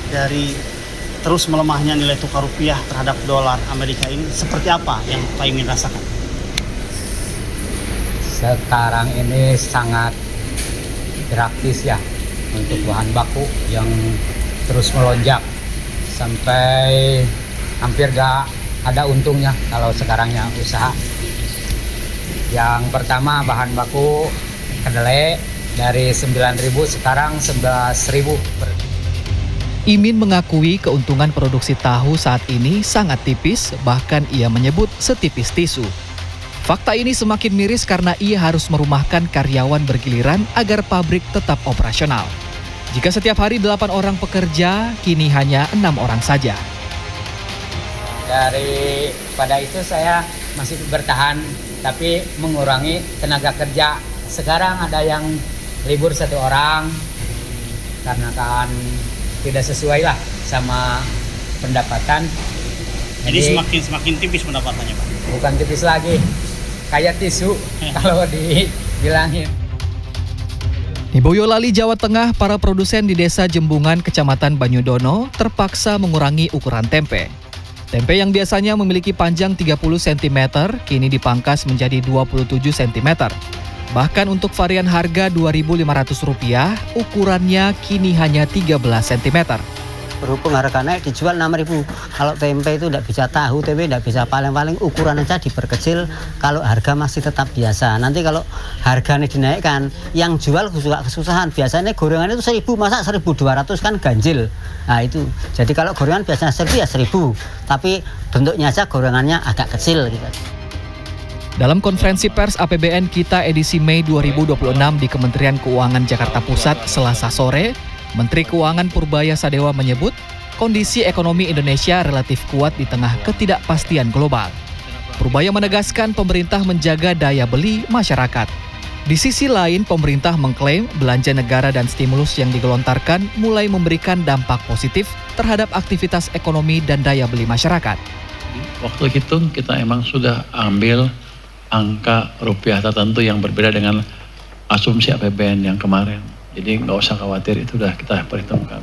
dari terus melemahnya nilai tukar rupiah terhadap dolar Amerika ini seperti apa yang Pak Imin rasakan? Sekarang ini sangat drastis ya untuk bahan baku yang terus melonjak sampai hampir gak ada untungnya kalau sekarangnya usaha. Yang pertama bahan baku kedelai dari 9.000 sekarang 11.000. Imin mengakui keuntungan produksi tahu saat ini sangat tipis, bahkan ia menyebut setipis tisu. Fakta ini semakin miris karena ia harus merumahkan karyawan bergiliran agar pabrik tetap operasional. Jika setiap hari 8 orang pekerja, kini hanya 6 orang saja. Daripada itu saya masih bertahan, tapi mengurangi tenaga kerja. Sekarang ada yang libur 1 orang, karena kan tidak sesuai lah sama pendapatan. Jadi semakin tipis pendapatannya, Pak? Bukan tipis lagi, kayak tisu kalau dibilangin. Di Boyolali, Jawa Tengah, para produsen di Desa Jembungan, Kecamatan Banyudono, terpaksa mengurangi ukuran tempe. Tempe yang biasanya memiliki panjang 30 cm, kini dipangkas menjadi 27 cm. Bahkan untuk varian harga Rp2.500, ukurannya kini hanya 13 cm. Berhubung harga naik dijual 6.000. Kalau tempe itu tidak bisa tahu, tempe tidak bisa paling-paling ukuran aja diperkecil kalau harga masih tetap biasa. Nanti kalau harganya dinaikkan, yang jual juga kesusahan. Biasanya gorengan itu 1.000, masa 1.200 kan ganjil. Nah itu, jadi kalau gorengan biasanya 1.000 ya 1.000. Tapi bentuknya aja gorengannya agak kecil gitu. Dalam konferensi pers APBN Kita edisi Mei 2026 di Kementerian Keuangan Jakarta Pusat Selasa sore, Menteri Keuangan Purbaya Sadewa menyebut kondisi ekonomi Indonesia relatif kuat di tengah ketidakpastian global. Purbaya menegaskan pemerintah menjaga daya beli masyarakat. Di sisi lain, pemerintah mengklaim belanja negara dan stimulus yang digelontarkan mulai memberikan dampak positif terhadap aktivitas ekonomi dan daya beli masyarakat. Waktu itu kita emang sudah ambil angka rupiah tertentu yang berbeda dengan asumsi APBN yang kemarin. Jadi nggak usah khawatir, itu sudah kita perhitungkan.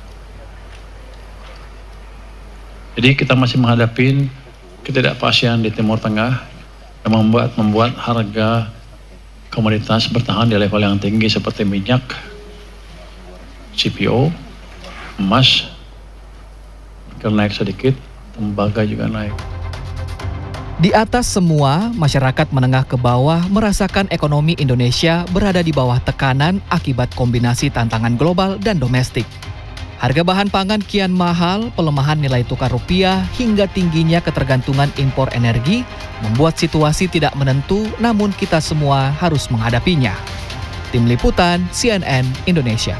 Jadi kita masih menghadapi ketidakpastian di Timur Tengah yang membuat harga komoditas bertahan di level yang tinggi seperti minyak, CPO, emas, naik sedikit, tembaga juga naik. Di atas semua, masyarakat menengah ke bawah merasakan ekonomi Indonesia berada di bawah tekanan akibat kombinasi tantangan global dan domestik. Harga bahan pangan kian mahal, pelemahan nilai tukar rupiah, hingga tingginya ketergantungan impor energi membuat situasi tidak menentu, namun kita semua harus menghadapinya. Tim Liputan CNN Indonesia.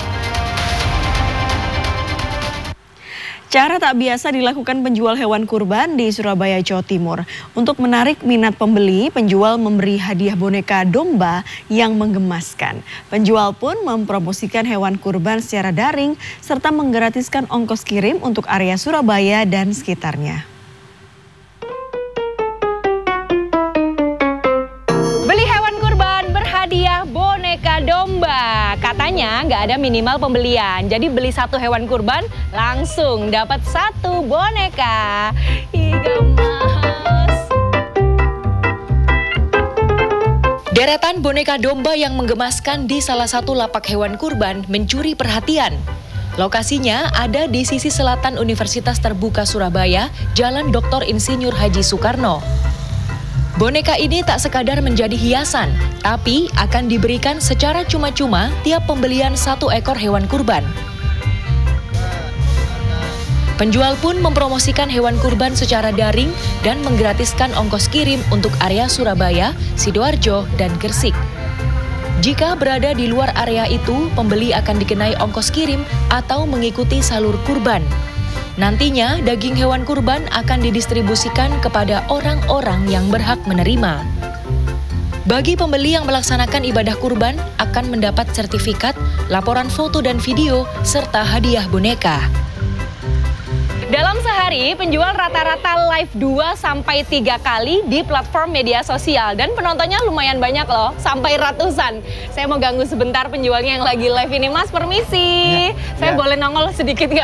Cara tak biasa dilakukan penjual hewan kurban di Surabaya, Jawa Timur. Untuk menarik minat pembeli, penjual memberi hadiah boneka domba yang menggemaskan. Penjual pun mempromosikan hewan kurban secara daring serta menggratiskan ongkos kirim untuk area Surabaya dan sekitarnya. Beli hewan kurban berhadiah boneka domba. Katanya nggak ada minimal pembelian, jadi beli 1 hewan kurban langsung dapat 1 boneka. Ih, gemas. Deretan boneka domba yang menggemaskan di salah satu lapak hewan kurban mencuri perhatian. Lokasinya ada di sisi selatan Universitas Terbuka Surabaya, Jalan Dr. Insinyur Haji Soekarno. Boneka ini tak sekadar menjadi hiasan, tapi akan diberikan secara cuma-cuma tiap pembelian 1 ekor hewan kurban. Penjual pun mempromosikan hewan kurban secara daring dan menggratiskan ongkos kirim untuk area Surabaya, Sidoarjo, dan Gresik. Jika berada di luar area itu, pembeli akan dikenai ongkos kirim atau mengikuti salur kurban. Nantinya, daging hewan kurban akan didistribusikan kepada orang-orang yang berhak menerima. Bagi pembeli yang melaksanakan ibadah kurban, akan mendapat sertifikat, laporan foto dan video, serta hadiah boneka. Dalam sehari, penjual rata-rata live 2-3 kali di platform media sosial. Dan penontonnya lumayan banyak loh, sampai ratusan. Saya mau ganggu sebentar penjualnya yang lagi live ini. Mas, permisi. Saya boleh nongol sedikit nggak?